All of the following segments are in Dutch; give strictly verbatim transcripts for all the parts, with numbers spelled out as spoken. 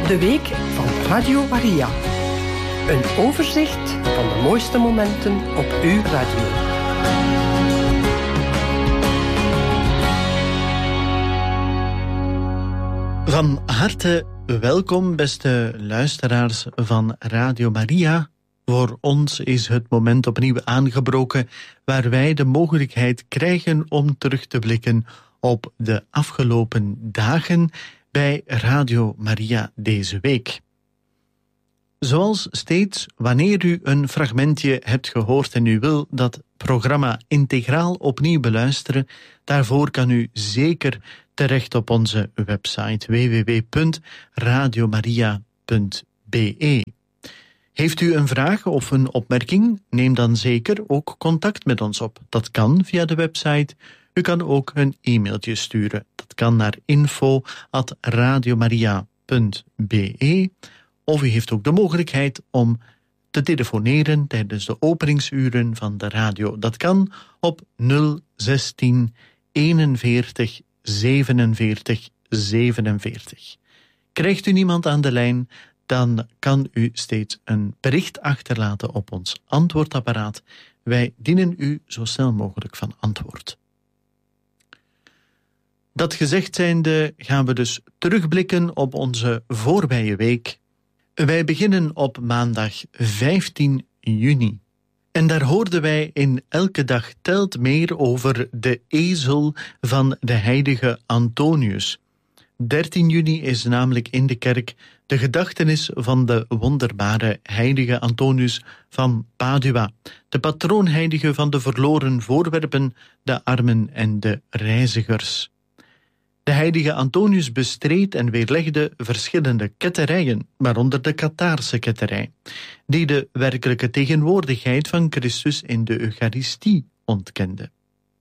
De week van Radio Maria. Een overzicht van de mooiste momenten op uw radio. Van harte welkom, beste luisteraars van Radio Maria. Voor ons is het moment opnieuw aangebroken waar wij de mogelijkheid krijgen om terug te blikken op de afgelopen dagen bij Radio Maria deze week. Zoals steeds, wanneer u een fragmentje hebt gehoord en u wil dat programma integraal opnieuw beluisteren, daarvoor kan u zeker terecht op onze website w w w punt radiomaria punt b e. Heeft u een vraag of een opmerking? Neem dan zeker ook contact met ons op. Dat kan via de website. U kan ook een e-mailtje sturen. Dat kan naar info at radiomaria punt b e. Of u heeft ook de mogelijkheid om te telefoneren tijdens de openingsuren van de radio. Dat kan op nul zestien eenenveertig zevenenveertig zevenenveertig. Krijgt u niemand aan de lijn, dan kan u steeds een bericht achterlaten op ons antwoordapparaat. Wij dienen u zo snel mogelijk van antwoord. Dat gezegd zijnde gaan we dus terugblikken op onze voorbije week. Wij beginnen op maandag vijftien juni. En daar hoorden wij in Elke Dag Telt meer over de ezel van de heilige Antonius. dertien juni is namelijk in de kerk de gedachtenis van de wonderbare heilige Antonius van Padua, de patroonheilige van de verloren voorwerpen, de armen en de reizigers. De heilige Antonius bestreed en weerlegde verschillende ketterijen, waaronder de Kathaarse ketterij, die de werkelijke tegenwoordigheid van Christus in de Eucharistie ontkende.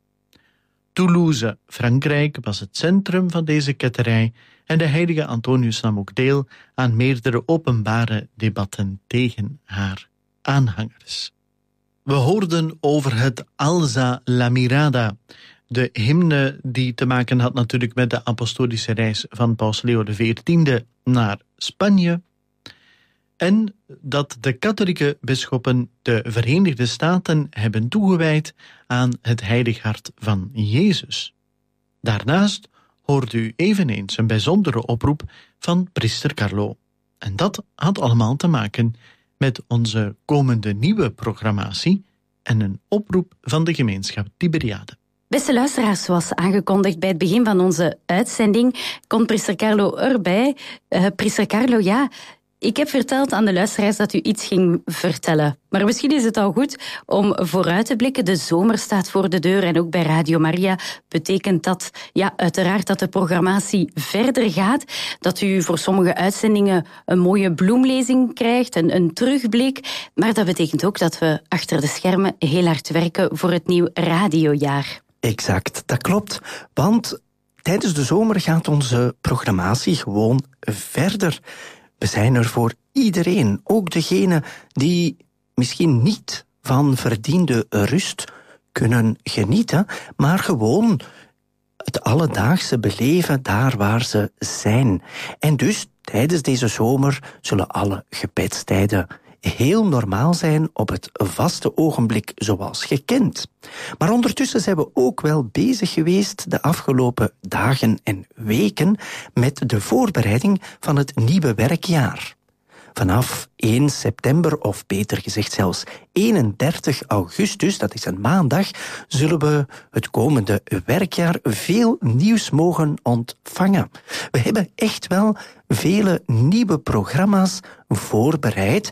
Toulouse, Frankrijk, was het centrum van deze ketterij en de heilige Antonius nam ook deel aan meerdere openbare debatten tegen haar aanhangers. We hoorden over het Alza la Mirada, de hymne die te maken had natuurlijk met de apostolische reis van Paus Leo de veertiende naar Spanje, en dat de katholieke bisschoppen de Verenigde Staten hebben toegewijd aan het heilig hart van Jezus. Daarnaast hoort u eveneens een bijzondere oproep van priester Carlo. En dat had allemaal te maken met onze komende nieuwe programmatie en een oproep van de gemeenschap Tiberiade. Beste luisteraars, zoals aangekondigd bij het begin van onze uitzending, komt priester Carlo erbij. Uh, priester Carlo, ja, ik heb verteld aan de luisteraars dat u iets ging vertellen. Maar misschien is het al goed om vooruit te blikken. De zomer staat voor de deur en ook bij Radio Maria betekent dat, ja, uiteraard dat de programmatie verder gaat. Dat u voor sommige uitzendingen een mooie bloemlezing krijgt, een, een terugblik. Maar dat betekent ook dat we achter de schermen heel hard werken voor het nieuw radiojaar. Exact, dat klopt. Want tijdens de zomer gaat onze programmatie gewoon verder. We zijn er voor iedereen, ook degenen die misschien niet van verdiende rust kunnen genieten, maar gewoon het alledaagse beleven daar waar ze zijn. En dus tijdens deze zomer zullen alle gebedstijden heel normaal zijn op het vaste ogenblik zoals gekend. Maar ondertussen zijn we ook wel bezig geweest de afgelopen dagen en weken met de voorbereiding van het nieuwe werkjaar. Vanaf één september, of beter gezegd zelfs eenendertig augustus, dat is een maandag, zullen we het komende werkjaar veel nieuws mogen ontvangen. We hebben echt wel vele nieuwe programma's voorbereid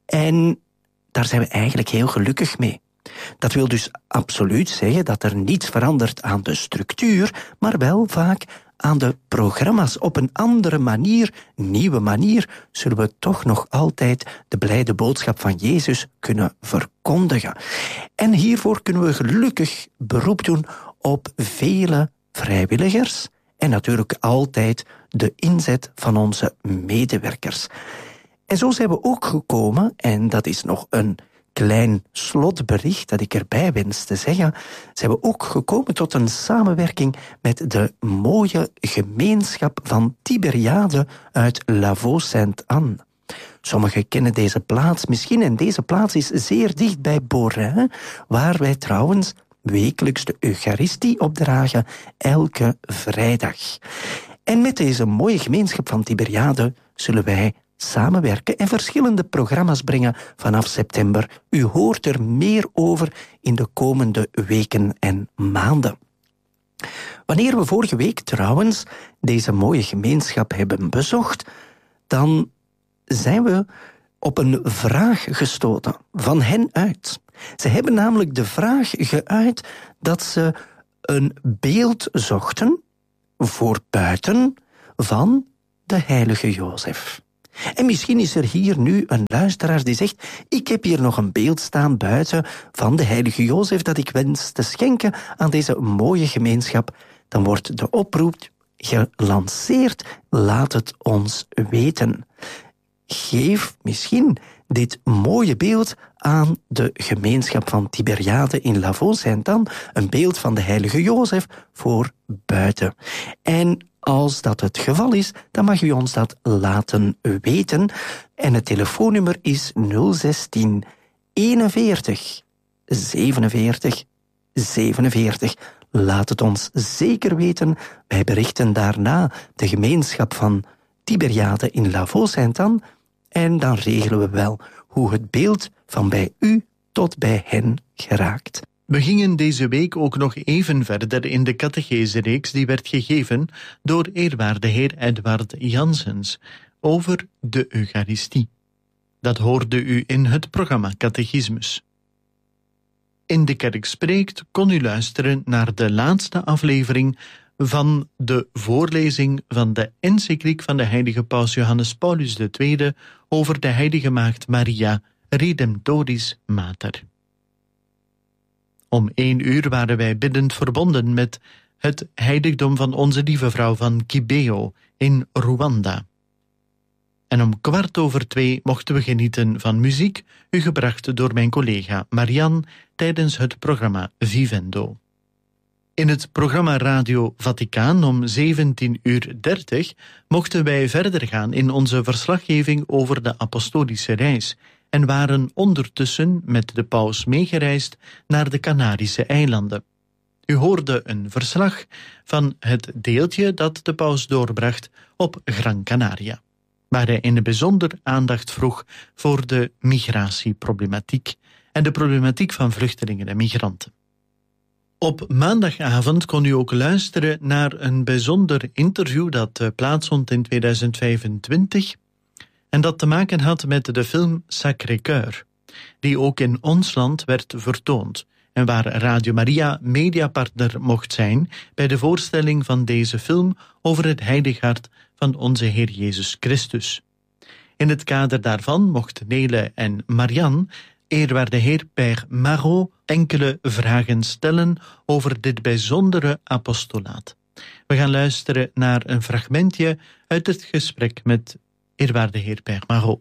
en daar zijn we eigenlijk heel gelukkig mee. Dat wil dus absoluut zeggen dat er niets verandert aan de structuur, maar wel vaak aan de programma's. Op een andere manier, nieuwe manier, zullen we toch nog altijd de blijde boodschap van Jezus kunnen verkondigen. En hiervoor kunnen we gelukkig beroep doen op vele vrijwilligers en natuurlijk altijd de inzet van onze medewerkers. En zo zijn we ook gekomen, en dat is nog een klein slotbericht dat ik erbij wens te zeggen, zijn we ook gekomen tot een samenwerking met de mooie gemeenschap van Tiberiade uit Lavaux-Sainte-Anne. Sommigen kennen deze plaats misschien en deze plaats is zeer dicht bij Borin, waar wij trouwens wekelijks de Eucharistie opdragen elke vrijdag. En met deze mooie gemeenschap van Tiberiade zullen wij samenwerken en verschillende programma's brengen vanaf september. U hoort er meer over in de komende weken en maanden. Wanneer we vorige week trouwens deze mooie gemeenschap hebben bezocht, dan zijn we op een vraag gestoten van hen uit. Ze hebben namelijk de vraag geuit dat ze een beeld zochten voor buiten van de heilige Jozef. En misschien is er hier nu een luisteraar die zegt, ik heb hier nog een beeld staan buiten van de heilige Jozef dat ik wens te schenken aan deze mooie gemeenschap. Dan wordt de oproep gelanceerd, laat het ons weten. Geef misschien dit mooie beeld aan de gemeenschap van Tiberiade in Lavaux-Sainte-Anne, een beeld van de heilige Jozef voor buiten. En als dat het geval is, dan mag u ons dat laten weten. En het telefoonnummer is nul zestien eenenveertig zevenenveertig zevenenveertig. Laat het ons zeker weten. Wij berichten daarna de gemeenschap van Tiberiade in Lavaux-Sainte-Anne en dan regelen we wel hoe het beeld van bij u tot bij hen geraakt. We gingen deze week ook nog even verder in de catechese-reeks die werd gegeven door eerwaarde heer Edward Janssens over de Eucharistie. Dat hoorde u in het programma Catechismus. In de Kerk Spreekt kon u luisteren naar de laatste aflevering van de voorlezing van de encycliek van de heilige paus Johannes Paulus de Tweede over de heilige maagd Maria, Redemptoris Mater. Om één uur waren wij biddend verbonden met het heiligdom van onze lieve vrouw van Kibeo in Rwanda. En om kwart over twee mochten we genieten van muziek, u gebracht door mijn collega Marianne tijdens het programma Vivendo. In het programma Radio Vaticaan om zeventien uur dertig mochten wij verder gaan in onze verslaggeving over de apostolische reis en waren ondertussen met de paus meegereisd naar de Canarische eilanden. U hoorde een verslag van het deeltje dat de paus doorbracht op Gran Canaria, waar hij in de bijzonder aandacht vroeg voor de migratieproblematiek en de problematiek van vluchtelingen en migranten. Op maandagavond kon u ook luisteren naar een bijzonder interview dat plaatsvond in tweeduizend vijfentwintig en dat te maken had met de film Sacré-Cœur, die ook in ons land werd vertoond en waar Radio Maria mediapartner mocht zijn bij de voorstelling van deze film over het heilig hart van onze Heer Jezus Christus. In het kader daarvan mochten Nele en Marianne eerwaarde heer Père Marot enkele vragen stellen over dit bijzondere apostolaat. We gaan luisteren naar een fragmentje uit het gesprek met eerwaarde heer Père Marot.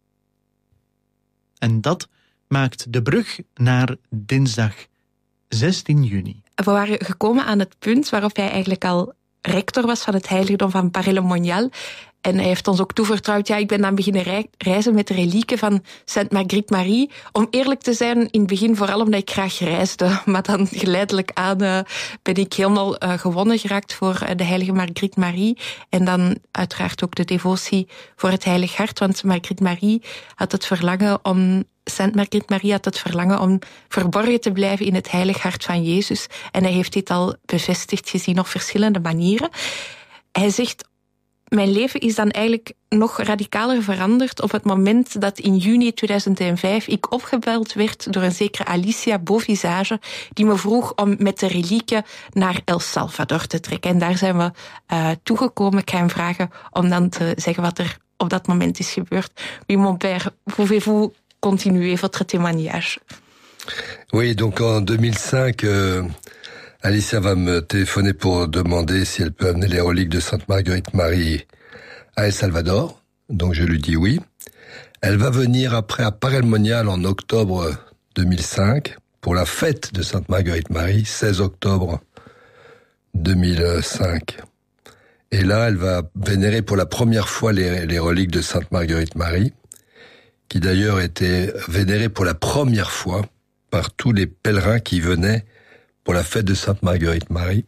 En dat maakt de brug naar dinsdag zestien juni. We waren gekomen aan het punt waarop hij eigenlijk al rector was van het heiligdom van Paray-le-Monial. En hij heeft ons ook toevertrouwd, ja, ik ben dan beginnen reizen met de relieken van Sainte Marguerite Marie. Om eerlijk te zijn, in het begin vooral omdat ik graag reisde. Maar dan geleidelijk aan uh, ben ik helemaal uh, gewonnen geraakt voor uh, de heilige Marguerite Marie. En dan uiteraard ook de devotie voor het heilig hart. Want Marguerite Marie had het verlangen om... Sainte Marguerite Marie had het verlangen om verborgen te blijven in het heilig hart van Jezus. En hij heeft dit al bevestigd gezien op verschillende manieren. Hij zegt... Mijn leven is dan eigenlijk nog radicaler veranderd op het moment dat in juni tweeduizend vijf ik opgebeld werd door een zekere Alicia Beauvisage die me vroeg om met de relieken naar El Salvador te trekken. En daar zijn we uh, toegekomen. Ik ga hem vragen om dan te zeggen wat er op dat moment is gebeurd. Oui, mon père, pouvez-vous continuer votre témoignage? Oui, donc en deux mille cinq... Euh... Alicia va me téléphoner pour demander si elle peut amener les reliques de Sainte Marguerite Marie à El Salvador. Donc je lui dis oui. Elle va venir après à Paray-le-Monial en octobre deux mille cinq pour la fête de Sainte Marguerite Marie, seize octobre deux mille cinq. Et là, elle va vénérer pour la première fois les, les reliques de Sainte Marguerite Marie, qui d'ailleurs étaient vénérées pour la première fois par tous les pèlerins qui venaient pour la fête de Sainte Marguerite Marie.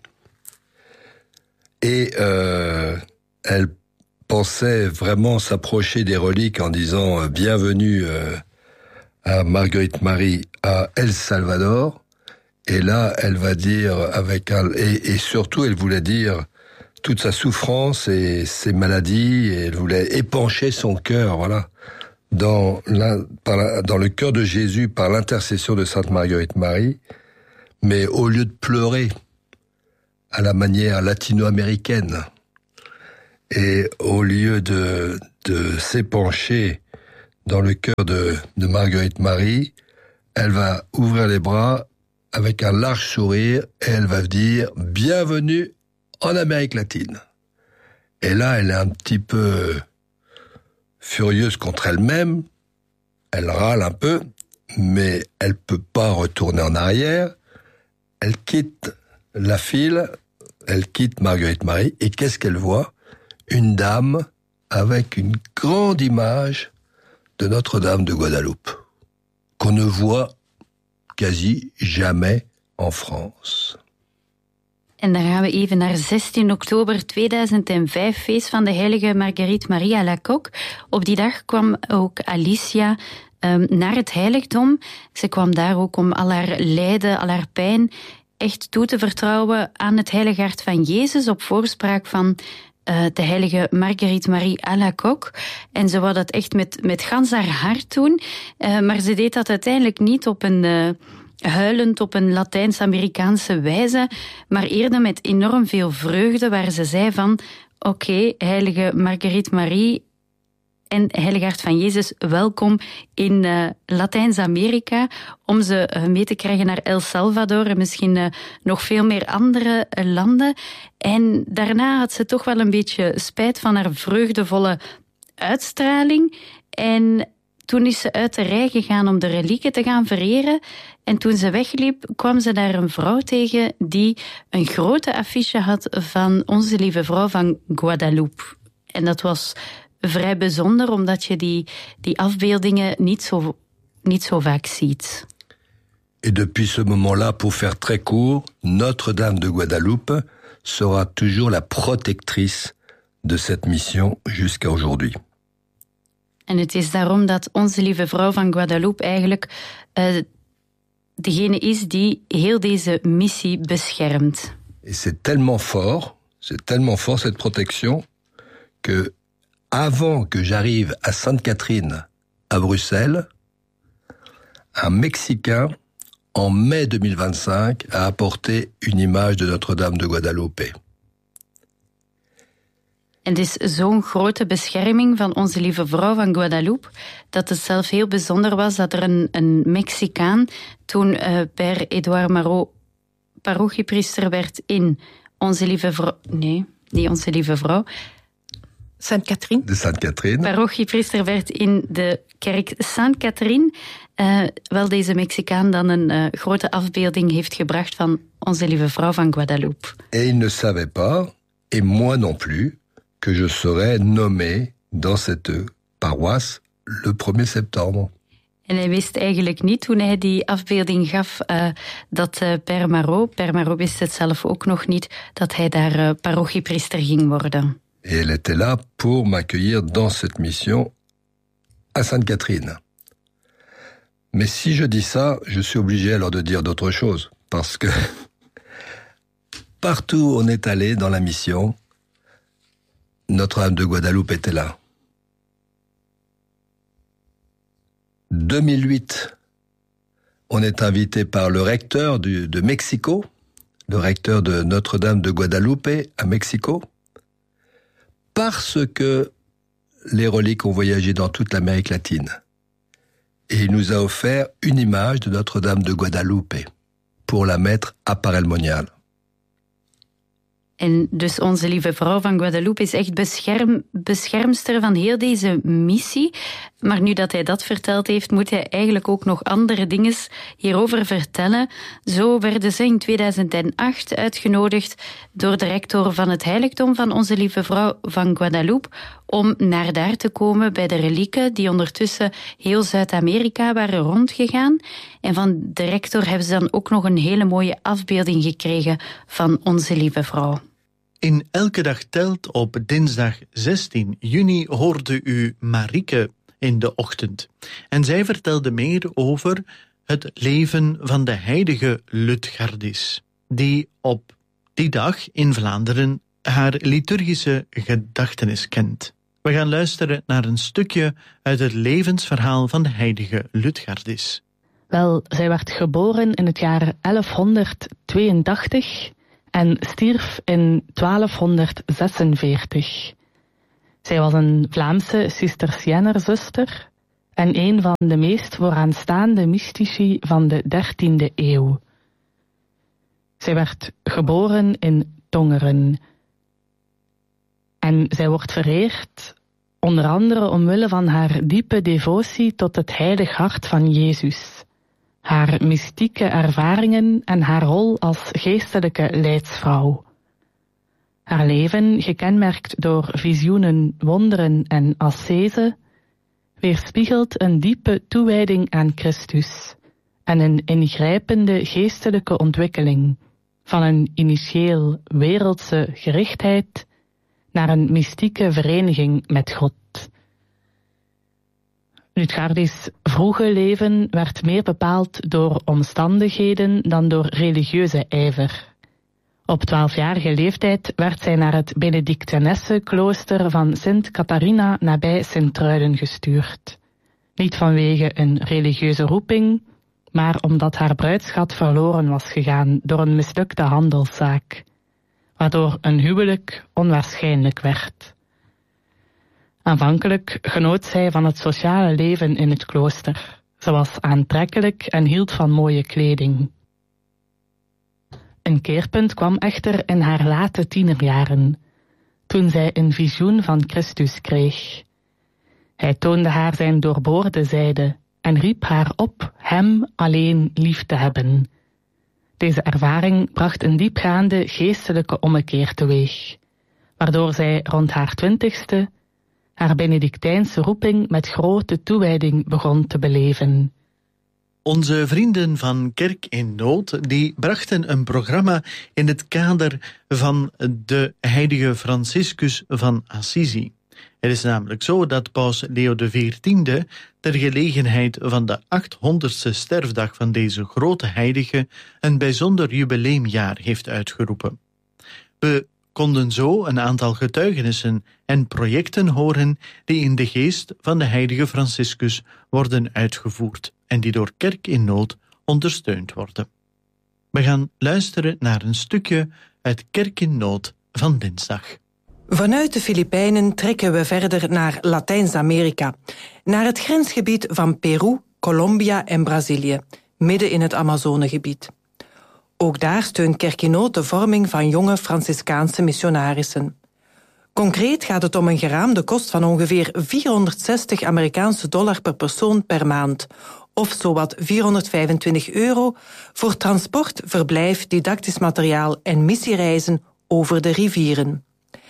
Et euh, elle pensait vraiment s'approcher des reliques en disant euh, « Bienvenue euh, à Marguerite Marie à El Salvador ». Et là, elle va dire avec un... Et, et surtout, elle voulait dire toute sa souffrance et ses maladies, et elle voulait épancher son cœur, voilà, dans, la, par la, dans le cœur de Jésus par l'intercession de Sainte Marguerite Marie. Mais au lieu de pleurer à la manière latino-américaine, et au lieu de, de s'épancher dans le cœur de, de Marguerite Marie, elle va ouvrir les bras avec un large sourire et elle va dire « Bienvenue en Amérique latine ». Et là, elle est un petit peu furieuse contre elle-même, elle râle un peu, mais elle peut pas retourner en arrière. Elle quitte la file, elle quitte Marguerite Marie, et qu'est-ce qu'elle voit ? Une dame avec une grande image de Notre-Dame de Guadeloupe, qu'on ne voit quasi jamais en France. En dan gaan we even naar zestien oktober tweeduizend vijf, feest van de heilige Marguerite Marie Alacoque. Op die dag kwam ook Alicia um, naar het heiligdom. Ze kwam daar ook om al haar lijden, al haar pijn echt toe te vertrouwen aan het heilige hart van Jezus, op voorspraak van uh, de heilige Marguerite Marie Alacoque. En ze wou dat echt met, met gans haar hart doen, uh, maar ze deed dat uiteindelijk niet op een... Uh, huilend op een Latijns-Amerikaanse wijze, maar eerder met enorm veel vreugde, waar ze zei van, oké, okay, heilige Marguerite Marie en heilige hart van Jezus, welkom in uh, Latijns-Amerika, om ze uh, mee te krijgen naar El Salvador en misschien uh, nog veel meer andere uh, landen. En daarna had ze toch wel een beetje spijt van haar vreugdevolle uitstraling. En toen is ze uit de rij gegaan om de relieken te gaan vereren. En toen ze wegliep, kwam ze daar een vrouw tegen die een grote affiche had van Onze Lieve Vrouw van Guadeloupe. En dat was vrij bijzonder, omdat je die, die afbeeldingen niet zo, niet zo vaak ziet. Et depuis ce moment-là, pour faire très court, Notre-Dame de Guadeloupe sera toujours la protectrice de cette mission jusqu'à aujourd'hui. En het is daarom dat Onze Lieve Vrouw van Guadeloupe eigenlijk uh, degene is die heel deze missie beschermt. Et c'est tellement fort, c'est tellement fort cette protection, que avant que j'arrive à Sainte-Catherine, à Bruxelles, un Mexicain, en mai deux mille vingt-cinq, a apporté une image de Notre-Dame de Guadeloupe. En het is zo'n grote bescherming van Onze Lieve Vrouw van Guadeloupe, dat het zelf heel bijzonder was dat er een, een Mexicaan toen uh, Père Edouard Marot parochiepriester werd in Onze Lieve Vrouw... Nee, niet Onze Lieve Vrouw. Sainte-Catherine. De Sainte-Catherine. Parochiepriester werd in de kerk Sainte-Catherine. Uh, wel deze Mexicaan dan een uh, grote afbeelding heeft gebracht van Onze Lieve Vrouw van Guadeloupe. Et il ne savait pas, et moi non plus, que je serais nommé dans cette paroisse le premier septembre. En hij wist eigenlijk niet, toen hij die afbeelding gaf, uh, dat uh, Père Marot, Père Marot wist het zelf ook nog niet, dat hij daar uh, parochiepriester ging worden. Et elle était là pour m'accueillir dans cette mission à Sainte-Catherine. Mais si je dis ça, je suis obligé alors de dire d'autres choses, parce que partout où on est allé dans la mission, Notre-Dame de Guadeloupe était là. deux mille huit, on est invité par le recteur du, de Mexico, le recteur de Notre-Dame de Guadeloupe à Mexico, parce que les reliques ont voyagé dans toute l'Amérique latine. Et il nous a offert une image de Notre-Dame de Guadeloupe pour la mettre à Paray-le-Monial. En dus onze lieve vrouw van Guadeloupe is echt bescherm, beschermster van heel deze missie. Maar nu dat hij dat verteld heeft, moet hij eigenlijk ook nog andere dingen hierover vertellen. Zo werden ze in tweeduizend acht uitgenodigd door de rector van het heiligdom van onze lieve vrouw van Guadeloupe om naar daar te komen bij de relieken die ondertussen heel Zuid-Amerika waren rondgegaan. En van de rector hebben ze dan ook nog een hele mooie afbeelding gekregen van onze lieve vrouw. In Elke Dag Telt op dinsdag zestien juni hoorde u Marieke in de ochtend. En zij vertelde meer over het leven van de heilige Lutgardis, die op die dag in Vlaanderen haar liturgische gedachtenis kent. We gaan luisteren naar een stukje uit het levensverhaal van de heilige Lutgardis. Wel, zij werd geboren in het jaar elfhonderdtweeëntachtig en stierf in twaalfhonderdzesenveertig. Zij was een Vlaamse Cisterciënerzuster en een van de meest vooraanstaande mystici van de dertiende eeuw. Zij werd geboren in Tongeren. En zij wordt vereerd onder andere omwille van haar diepe devotie tot het heilig hart van Jezus, haar mystieke ervaringen en haar rol als geestelijke leidsvrouw. Haar leven, gekenmerkt door visioenen, wonderen en ascese, weerspiegelt een diepe toewijding aan Christus en een ingrijpende geestelijke ontwikkeling van een initieel wereldse gerichtheid naar een mystieke vereniging met God. Lutgardis' vroege leven werd meer bepaald door omstandigheden dan door religieuze ijver. Op twaalfjarige leeftijd werd zij naar het Benedictinessenklooster van Sint Catharina nabij Sint-Truiden gestuurd. Niet vanwege een religieuze roeping, maar omdat haar bruidsschat verloren was gegaan door een mislukte handelszaak, waardoor een huwelijk onwaarschijnlijk werd. Aanvankelijk genoot zij van het sociale leven in het klooster. Ze was aantrekkelijk en hield van mooie kleding. Een keerpunt kwam echter in haar late tienerjaren, toen zij een visioen van Christus kreeg. Hij toonde haar zijn doorboorde zijde en riep haar op hem alleen lief te hebben. Deze ervaring bracht een diepgaande geestelijke ommekeer teweeg, waardoor zij rond haar twintigste haar Benedictijnse roeping met grote toewijding begon te beleven. Onze vrienden van Kerk in Nood die brachten een programma in het kader van de heilige Franciscus van Assisi. Het is namelijk zo dat paus Leo de veertiende ter gelegenheid van de achthonderdste sterfdag van deze grote heilige een bijzonder jubileumjaar heeft uitgeroepen. We konden zo een aantal getuigenissen en projecten horen die in de geest van de heilige Franciscus worden uitgevoerd en die door Kerk in Nood ondersteund worden. We gaan luisteren naar een stukje uit Kerk in Nood van dinsdag. Vanuit de Filipijnen trekken we verder naar Latijns-Amerika, naar het grensgebied van Peru, Colombia en Brazilië, midden in het Amazonegebied. Ook daar steunt Kerk in Nood de vorming van jonge Franciscaanse missionarissen. Concreet gaat het om een geraamde kost van ongeveer vierhonderdzestig Amerikaanse dollar per persoon per maand, of zowat vierhonderdvijfentwintig euro voor transport, verblijf, didactisch materiaal en missiereizen over de rivieren.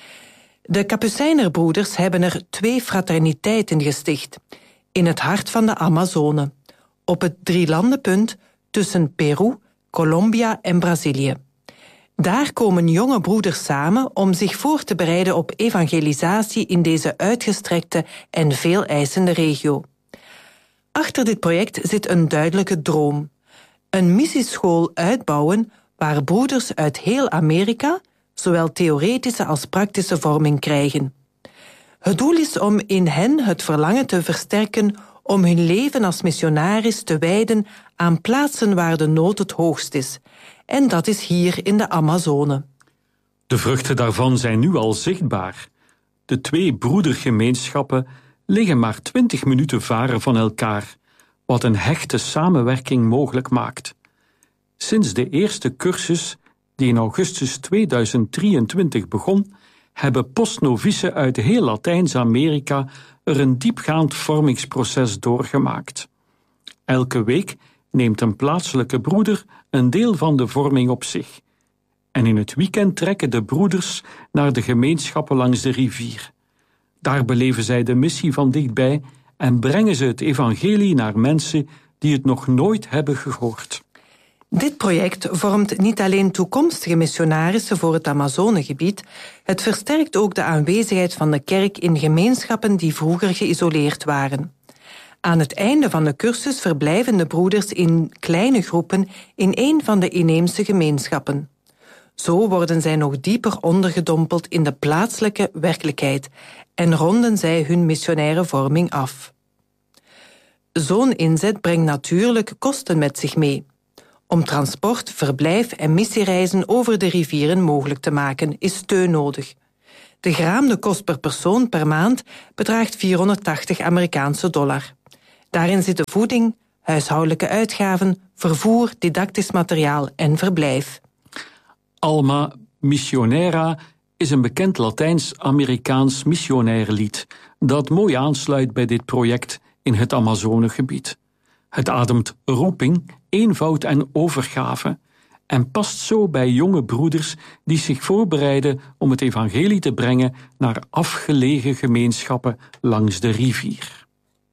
De Kapucijnerbroeders hebben er twee fraterniteiten gesticht, in het hart van de Amazone, op het drielandenpunt tussen Peru, Colombia en Brazilië. Daar komen jonge broeders samen om zich voor te bereiden op evangelisatie in deze uitgestrekte en veel eisende regio. Achter dit project zit een duidelijke droom. Een missieschool uitbouwen waar broeders uit heel Amerika zowel theoretische als praktische vorming krijgen. Het doel is om in hen het verlangen te versterken om hun leven als missionaris te wijden aan plaatsen waar de nood het hoogst is. En dat is hier in de Amazone. De vruchten daarvan zijn nu al zichtbaar. De twee broedergemeenschappen liggen maar twintig minuten varen van elkaar, wat een hechte samenwerking mogelijk maakt. Sinds de eerste cursus die in augustus tweeduizend drieëntwintig begon, hebben postnovicen uit heel Latijns-Amerika er een diepgaand vormingsproces doorgemaakt. Elke week neemt een plaatselijke broeder een deel van de vorming op zich. En in het weekend trekken de broeders naar de gemeenschappen langs de rivier. Daar beleven zij de missie van dichtbij en brengen ze het evangelie naar mensen die het nog nooit hebben gehoord. Dit project vormt niet alleen toekomstige missionarissen voor het Amazonegebied, het versterkt ook de aanwezigheid van de kerk in gemeenschappen die vroeger geïsoleerd waren. Aan het einde van de cursus verblijven de broeders in kleine groepen in een van de inheemse gemeenschappen. Zo worden zij nog dieper ondergedompeld in de plaatselijke werkelijkheid en ronden zij hun missionaire vorming af. Zo'n inzet brengt natuurlijk kosten met zich mee. Om transport, verblijf en missiereizen over de rivieren mogelijk te maken, is steun nodig. De geraamde kost per persoon per maand bedraagt vierhonderdtachtig Amerikaanse dollar. Daarin zitten voeding, huishoudelijke uitgaven, vervoer, didactisch materiaal en verblijf. Alma Missionera is een bekend Latijns-Amerikaans missionair lied dat mooi aansluit bij dit project in het Amazonegebied. Het ademt roeping, eenvoud en overgave en past zo bij jonge broeders die zich voorbereiden om het evangelie te brengen naar afgelegen gemeenschappen langs de rivier.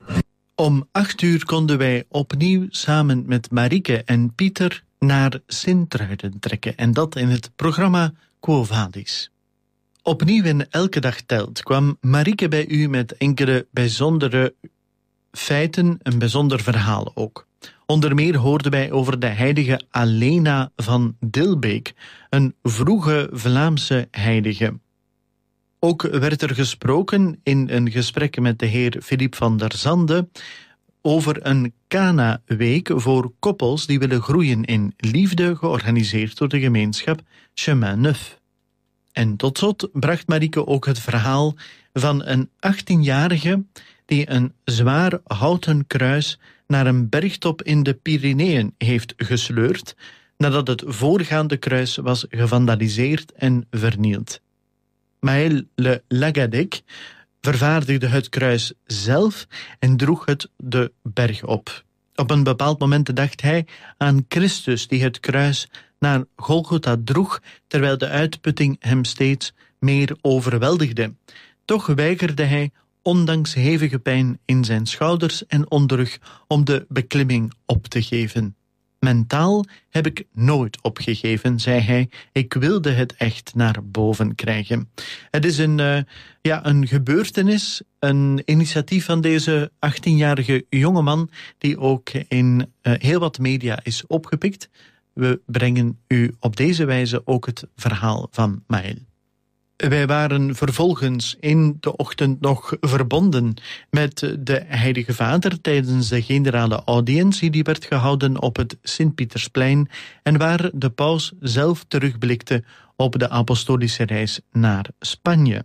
Om acht uur konden wij opnieuw samen met Marieke en Pieter naar Sint-Truiden trekken en dat in het programma Quo Vadis. Opnieuw in Elke Dag Telt kwam Marieke bij u met enkele bijzondere feiten, een bijzonder verhaal ook. Onder meer hoorden wij over de heilige Alena van Dilbeek, een vroege Vlaamse heilige. Ook werd er gesproken in een gesprek met de heer Philippe van der Zande over een Cana-week voor koppels die willen groeien in liefde, georganiseerd door de gemeenschap Chemin Neuf. En tot slot bracht Marieke ook het verhaal van een achttienjarige die een zwaar houten kruis naar een bergtop in de Pyreneeën heeft gesleurd, nadat het voorgaande kruis was gevandaliseerd en vernield. Maël Le Lagadec vervaardigde het kruis zelf en droeg het de berg op. Op een bepaald moment dacht hij aan Christus die het kruis naar Golgotha droeg, terwijl de uitputting hem steeds meer overweldigde. Toch weigerde hij, ondanks hevige pijn in zijn schouders en onderrug, om de beklimming op te geven. Mentaal heb ik nooit opgegeven, zei hij. Ik wilde het echt naar boven krijgen. Het is een, uh, ja, een gebeurtenis, een initiatief van deze achttienjarige jongeman die ook in uh, heel wat media is opgepikt. We brengen u op deze wijze ook het verhaal van Maël. Wij waren vervolgens in de ochtend nog verbonden met de Heilige Vader tijdens de generale audiëntie die werd gehouden op het Sint-Pietersplein en waar de paus zelf terugblikte op de apostolische reis naar Spanje.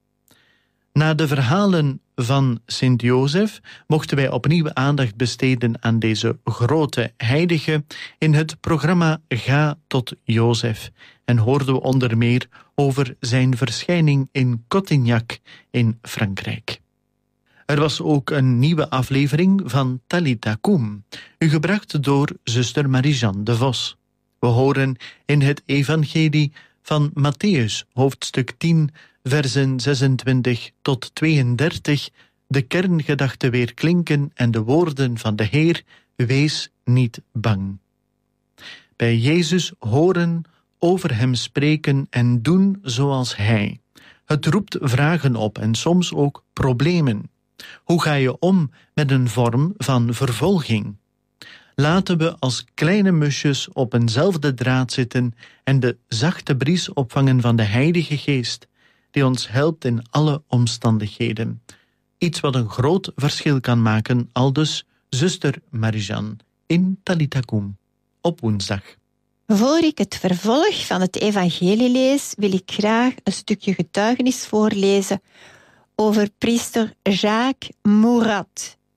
Na de verhalen van Sint-Jozef mochten wij opnieuw aandacht besteden aan deze grote heilige in het programma Ga tot Jozef en hoorden we onder meer over zijn verschijning in Cotignac in Frankrijk. Er was ook een nieuwe aflevering van Talita Kum, u gebracht door zuster Marie-Jeanne de Vos. We horen in het evangelie van Mattheüs, hoofdstuk tien, versen zesentwintig tot tweeëndertig, de kerngedachte weer klinken en de woorden van de Heer, wees niet bang. Bij Jezus horen, over hem spreken en doen zoals hij. Het roept vragen op en soms ook problemen. Hoe ga je om met een vorm van vervolging? Laten we als kleine musjes op eenzelfde draad zitten en de zachte bries opvangen van de Heilige Geest, die ons helpt in alle omstandigheden. Iets wat een groot verschil kan maken, aldus zuster Marie-Jeanne in Talita Kum op woensdag. Voor ik het vervolg van het evangelie lees, wil ik graag een stukje getuigenis voorlezen over priester Jacques Murat.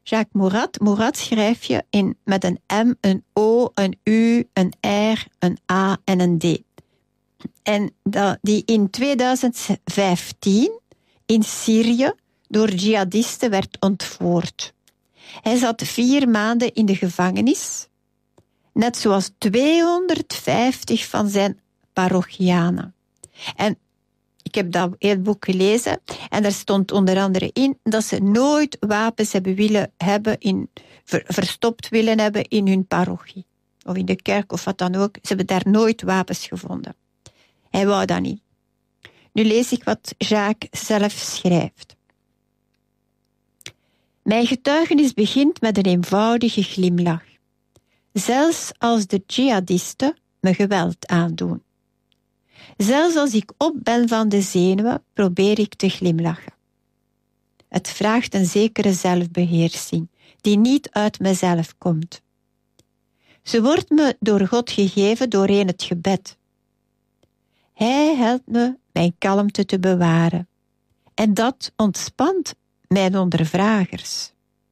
Jacques Murat. Murat schrijf je in, met een M, een O, een U, een R, een A en een D. En dat, die in tweeduizend vijftien in Syrië door jihadisten werd ontvoerd. Hij zat vier maanden in de gevangenis, net zoals tweehonderdvijftig van zijn parochianen. En ik heb dat heel boek gelezen en daar stond onder andere in dat ze nooit wapens hebben willen hebben in, ver, verstopt willen hebben in hun parochie. Of in de kerk of wat dan ook. Ze hebben daar nooit wapens gevonden. Hij wou dat niet. Nu lees ik wat Jacques zelf schrijft. Mijn getuigenis begint met een eenvoudige glimlach. Zelfs als de jihadisten me geweld aandoen. Zelfs als ik op ben van de zenuwen, probeer ik te glimlachen. Het vraagt een zekere zelfbeheersing, die niet uit mezelf komt. Ze wordt me door God gegeven doorheen het gebed. Hij helpt me mijn kalmte te bewaren. En dat ontspant mijn ondervragers.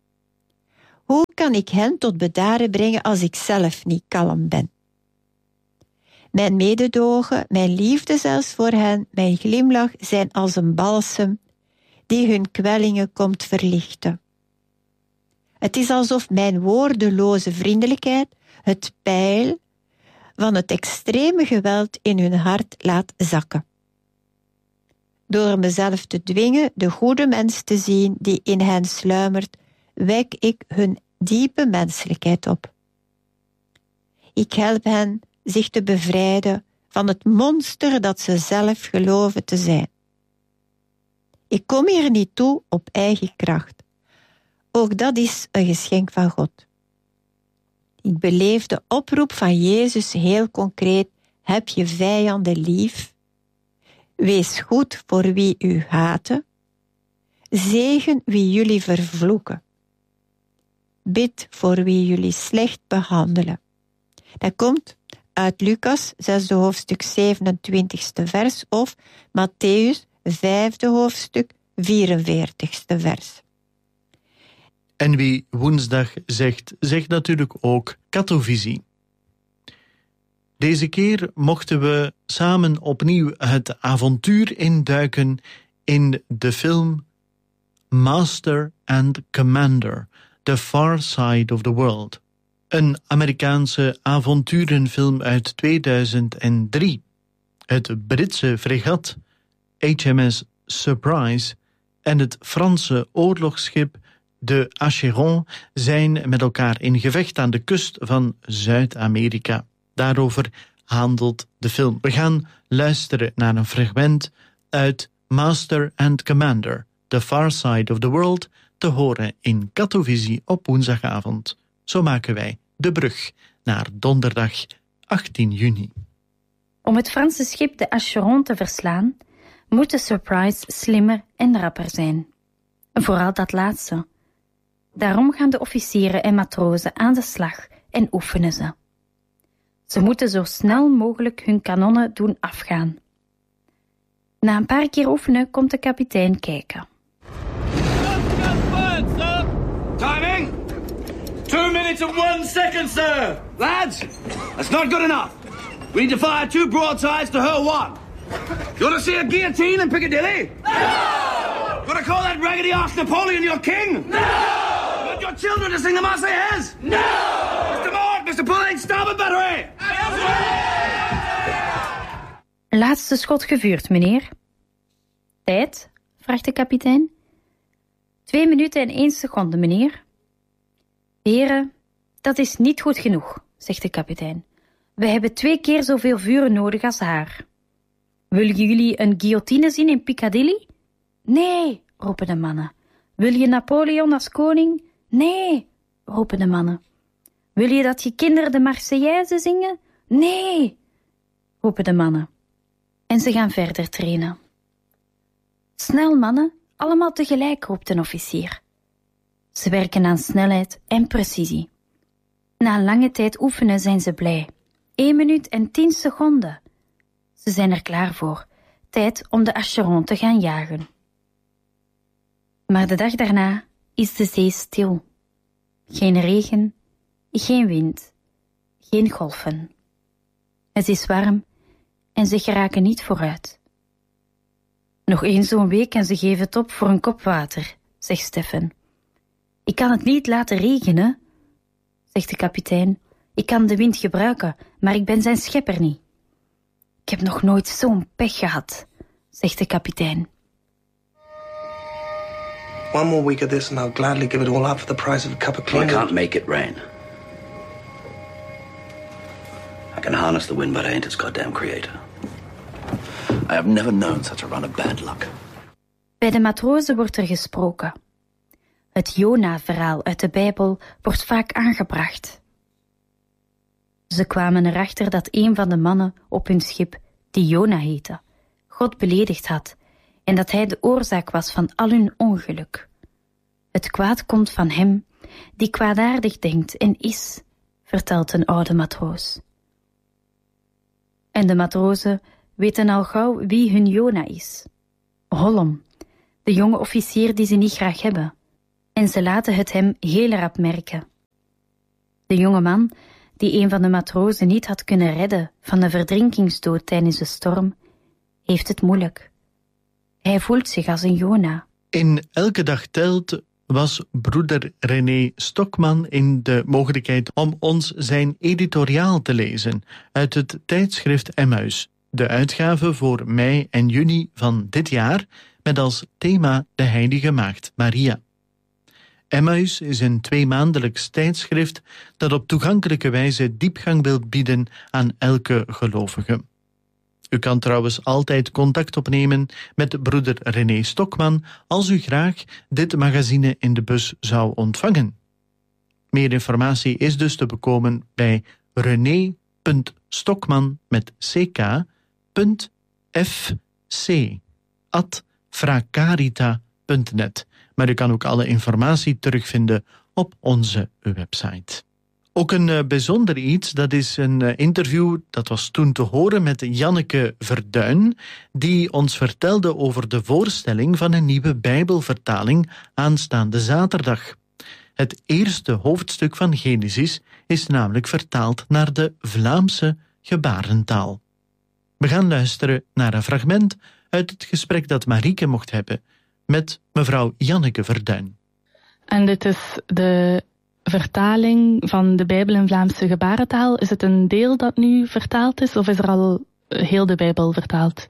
Hoe kan ik hen tot bedaren brengen als ik zelf niet kalm ben? Mijn mededogen, mijn liefde zelfs voor hen, mijn glimlach zijn als een balsem die hun kwellingen komt verlichten. Het is alsof mijn woordeloze vriendelijkheid het pijl van het extreme geweld in hun hart laat zakken. Door mezelf te dwingen de goede mens te zien die in hen sluimert, wek ik hun diepe menselijkheid op. Ik help hen zich te bevrijden van het monster dat ze zelf geloven te zijn. Ik kom hier niet toe op eigen kracht. Ook dat is een geschenk van God. Ik beleef de oproep van Jezus heel concreet. Heb je vijanden lief? Wees goed voor wie u haten. Zegen wie jullie vervloeken. Bid voor wie jullie slecht behandelen. Dat komt uit Lucas, zesde hoofdstuk, zevenentwintigste vers, of Matthäus, vijfde hoofdstuk, vierenveertigste vers. En wie woensdag zegt, zegt natuurlijk ook Katovisie. Deze keer mochten we samen opnieuw het avontuur induiken in de film Master and Commander, The Far Side of the World. Een Amerikaanse avonturenfilm uit tweeduizend drie. Het Britse fregat H M S Surprise en het Franse oorlogsschip de Acheron zijn met elkaar in gevecht aan de kust van Zuid-Amerika. Daarover handelt de film. We gaan luisteren naar een fragment uit Master and Commander, The Far Side of the World, te horen in Katovisie op woensdagavond. Zo maken wij de brug naar donderdag achttien juni. Om het Franse schip de Acheron te verslaan, moet de Surprise slimmer en rapper zijn. Vooral dat laatste. Daarom gaan de officieren en matrozen aan de slag en oefenen ze. Ze moeten zo snel mogelijk hun kanonnen doen afgaan. Na een paar keer oefenen komt de kapitein kijken. Timing! Two minutes and one second, sir! Lads, that's not good enough. We need to fire two broadsides to hurl one. You want to see a guillotine in Piccadilly? No! You want to call that raggedy arse Napoleon your king? No! You want your children to sing the Marseillaise? No! Mister Mort, Mister Pulley, starboard battery! Laatste schot gevuurd, meneer. Tijd? Vraagt de kapitein. Twee minuten en één seconde, meneer. Heren, dat is niet goed genoeg, zegt de kapitein. We hebben twee keer zoveel vuren nodig als haar. Willen jullie een guillotine zien in Piccadilly? Nee, roepen de mannen. Wil je Napoleon als koning? Nee, roepen de mannen. Wil je dat je kinderen de Marseillaise zingen? Nee, roepen de mannen. En ze gaan verder trainen. Snel, mannen, allemaal tegelijk, roept een officier. Ze werken aan snelheid en precisie. Na een lange tijd oefenen zijn ze blij. Eén minuut en tien seconden. Ze zijn er klaar voor. Tijd om de Acheron te gaan jagen. Maar de dag daarna is de zee stil. Geen regen, geen wind, geen golven. Het is warm en ze geraken niet vooruit. Nog één zo'n week en ze geven het op voor een kop water, zegt Stefan. Ik kan het niet laten regenen, zegt de kapitein. Ik kan de wind gebruiken, maar ik ben zijn schepper niet. Ik heb nog nooit zo'n pech gehad, zegt de kapitein. One more week of this and I'll gladly give it all up for the price of a cup of clean. I can't make it rain. I can harness the wind, but I ain't its goddamn creator. I have never known such a run of bad luck. Bij de matrozen wordt er gesproken. Het Jona-verhaal uit de Bijbel wordt vaak aangebracht. Ze kwamen erachter dat een van de mannen op hun schip, die Jona heette, God beledigd had en dat hij de oorzaak was van al hun ongeluk. Het kwaad komt van hem die kwaadaardig denkt en is, vertelt een oude matroos. En de matrozen weten al gauw wie hun Jona is. Hollom, de jonge officier die ze niet graag hebben. En ze laten het hem heel rap merken. De jonge man, die een van de matrozen niet had kunnen redden van de verdrinkingsdood tijdens de storm, heeft het moeilijk. Hij voelt zich als een Jona. In Elke Dag Telt was broeder René Stokman in de mogelijkheid om ons zijn editoriaal te lezen uit het tijdschrift Emmaus, de uitgave voor mei en juni van dit jaar, met als thema de Heilige Maagd Maria. Emmaus is een tweemaandelijks tijdschrift dat op toegankelijke wijze diepgang wil bieden aan elke gelovige. U kan trouwens altijd contact opnemen met broeder René Stokman als u graag dit magazine in de bus zou ontvangen. Meer informatie is dus te bekomen bij rené punt stokman met ck punt fc at fracarita punt net. Maar u kan ook alle informatie terugvinden op onze website. Ook een uh, bijzonder iets, dat is een uh, interview dat was toen te horen met Janneke Verduin, die ons vertelde over de voorstelling van een nieuwe Bijbelvertaling aanstaande zaterdag. Het eerste hoofdstuk van Genesis is namelijk vertaald naar de Vlaamse gebarentaal. We gaan luisteren naar een fragment uit het gesprek dat Marieke mocht hebben met mevrouw Janneke Verduin. En dit is de vertaling van de Bijbel in Vlaamse gebarentaal. Is het een deel dat nu vertaald is, of is er al heel de Bijbel vertaald?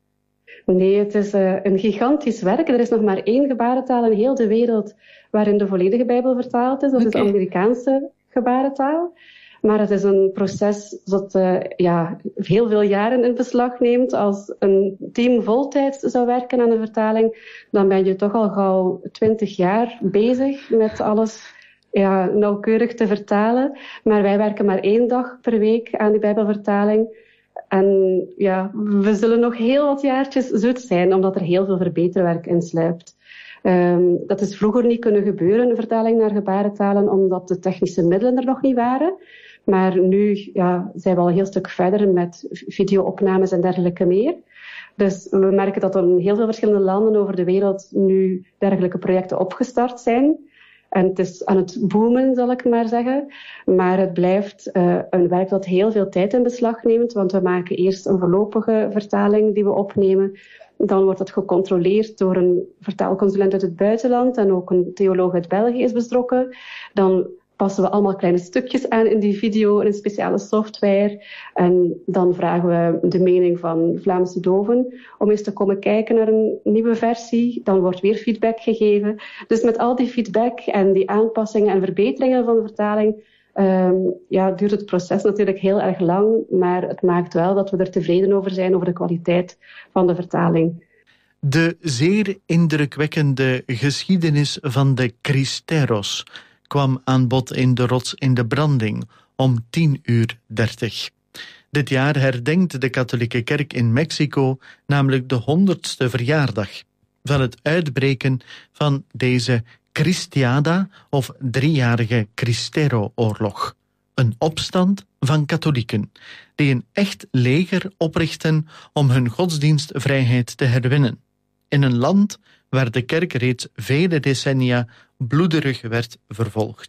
Nee, het is uh, een gigantisch werk. Er is nog maar één gebarentaal in heel de wereld waarin de volledige Bijbel vertaald is. Dat okay. is de Amerikaanse gebarentaal. Maar het is een proces dat uh, ja, heel veel jaren in beslag neemt. Als een team voltijds zou werken aan een vertaling, dan ben je toch al gauw twintig jaar bezig met alles ja, nauwkeurig te vertalen. Maar wij werken maar één dag per week aan die Bijbelvertaling. En ja, we zullen nog heel wat jaartjes zoet zijn, omdat er heel veel verbeterwerk in sluipt. Um, dat is vroeger niet kunnen gebeuren, een vertaling naar gebarentalen, omdat de technische middelen er nog niet waren. Maar nu ja, zijn we al een heel stuk verder met videoopnames en dergelijke meer. Dus we merken dat er in heel veel verschillende landen over de wereld nu dergelijke projecten opgestart zijn. En het is aan het boomen, zal ik maar zeggen. Maar het blijft uh, een werk dat heel veel tijd in beslag neemt, want we maken eerst een voorlopige vertaling die we opnemen. Dan wordt dat gecontroleerd door een vertaalconsulent uit het buitenland en ook een theoloog uit België is betrokken. Dan passen we allemaal kleine stukjes aan in die video in een speciale software. En dan vragen we de mening van Vlaamse doven om eens te komen kijken naar een nieuwe versie. Dan wordt weer feedback gegeven. Dus met al die feedback en die aanpassingen en verbeteringen van de vertaling Um, ja, duurt het proces natuurlijk heel erg lang, maar het maakt wel dat we er tevreden over zijn over de kwaliteit van de vertaling. De zeer indrukwekkende geschiedenis van de Cristeros kwam aan bod in de Rots in de Branding om tien uur dertig. Dit jaar herdenkt de katholieke kerk in Mexico namelijk de honderdste verjaardag van het uitbreken van deze Cristiada of driejarige Cristero-oorlog. Een opstand van katholieken die een echt leger oprichten om hun godsdienstvrijheid te herwinnen. In een land waar de kerk reeds vele decennia bloederig werd vervolgd.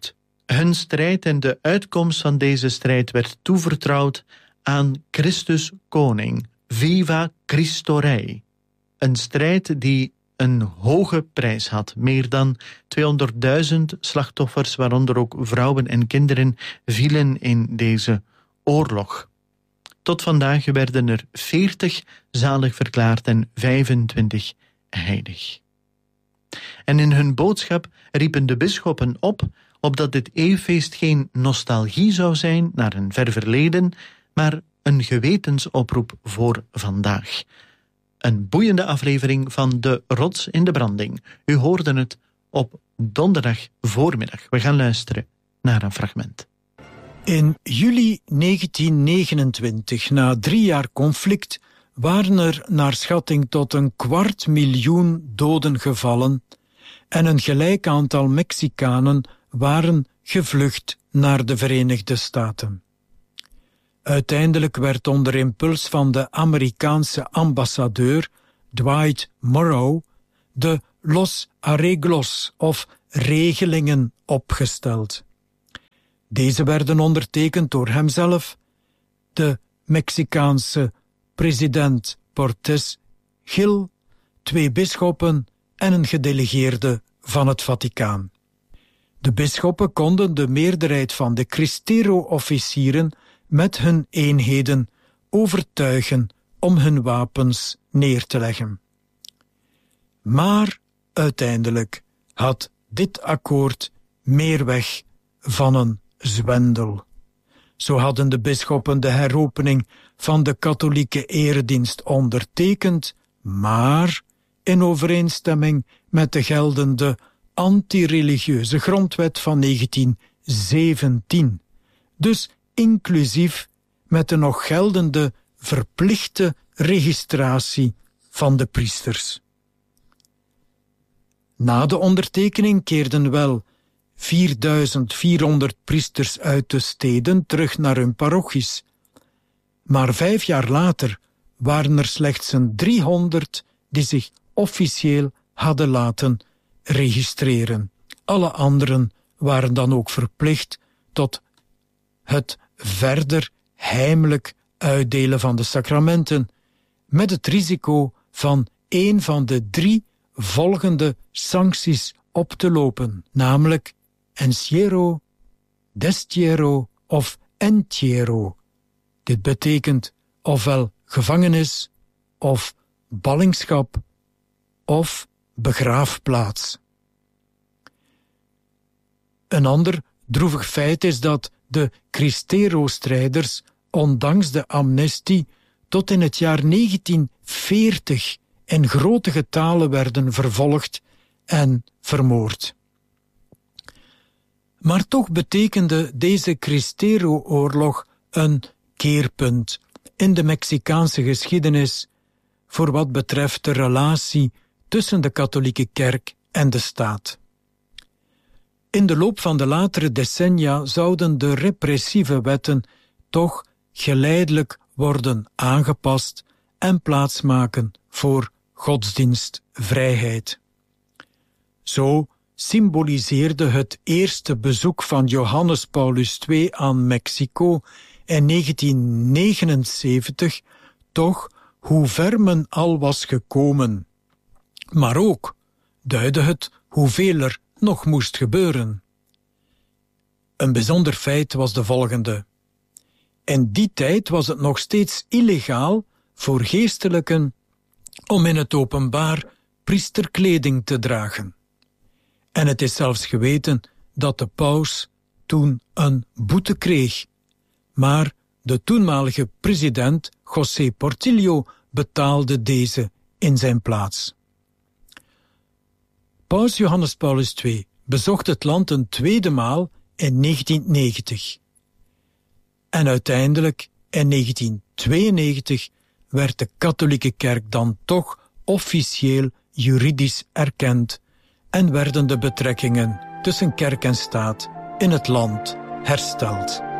Hun strijd en de uitkomst van deze strijd werd toevertrouwd aan Christus Koning, Viva Cristo Rei. Een strijd die een hoge prijs had. Meer dan tweehonderdduizend slachtoffers, waaronder ook vrouwen en kinderen, vielen in deze oorlog. Tot vandaag werden er veertig zalig verklaard en vijfentwintig heilig. En in hun boodschap riepen de bisschoppen op, opdat dit eeuwfeest geen nostalgie zou zijn naar een ver verleden, maar een gewetensoproep voor vandaag. Een boeiende aflevering van De Rots in de Branding. U hoorde het op donderdag voormiddag. We gaan luisteren naar een fragment. In juli negentien negenentwintig, na drie jaar conflict, waren er naar schatting tot een kwart miljoen doden gevallen en een gelijk aantal Mexicanen waren gevlucht naar de Verenigde Staten. Uiteindelijk werd onder impuls van de Amerikaanse ambassadeur Dwight Morrow de Los Arreglos of regelingen opgesteld. Deze werden ondertekend door hemzelf, de Mexicaanse president Portes Gil, twee bisschoppen en een gedelegeerde van het Vaticaan. De bisschoppen konden de meerderheid van de Cristero-officieren met hun eenheden overtuigen om hun wapens neer te leggen. Maar uiteindelijk had dit akkoord meer weg van een zwendel. Zo hadden de bisschoppen de heropening van de katholieke eredienst ondertekend, maar in overeenstemming met de geldende antireligieuze grondwet van negentien zeventien, dus inclusief met de nog geldende verplichte registratie van de priesters. Na de ondertekening keerden wel vierduizend vierhonderd priesters uit de steden terug naar hun parochies, maar vijf jaar later waren er slechts een driehonderd die zich officieel hadden laten registreren. Alle anderen waren dan ook verplicht tot het verder heimelijk uitdelen van de sacramenten, met het risico van een van de drie volgende sancties op te lopen, namelijk encierro, destierro of entierro. Dit betekent ofwel gevangenis, of ballingschap, of begraafplaats. Een ander droevig feit is dat de Cristero-strijders, ondanks de amnestie, tot in het jaar negentien veertig in grote getalen werden vervolgd en vermoord. Maar toch betekende deze Cristero-oorlog een keerpunt in de Mexicaanse geschiedenis voor wat betreft de relatie tussen de katholieke kerk en de staat. In de loop van de latere decennia zouden de repressieve wetten toch geleidelijk worden aangepast en plaatsmaken voor godsdienstvrijheid. Zo symboliseerde het eerste bezoek van Johannes Paulus de Tweede aan Mexico in negentien negenenzeventig toch hoe ver men al was gekomen. Maar ook duidde het hoeveel er nog moest gebeuren. Een bijzonder feit was de volgende. In die tijd was het nog steeds illegaal voor geestelijken om in het openbaar priesterkleding te dragen. En het is zelfs geweten dat de paus toen een boete kreeg. Maar de toenmalige president José Portillo betaalde deze in zijn plaats. Paus Johannes Paulus de Tweede bezocht het land een tweede maal in negentien negentig. En uiteindelijk in negentien tweeënnegentig werd de katholieke kerk dan toch officieel juridisch erkend en werden de betrekkingen tussen kerk en staat in het land hersteld.